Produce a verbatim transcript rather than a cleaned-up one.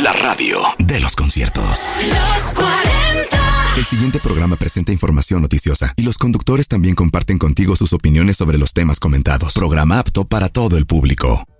La radio de los conciertos. Los cuarenta. El siguiente programa presenta información noticiosa y los conductores también comparten contigo sus opiniones sobre los temas comentados. Programa apto para todo el público.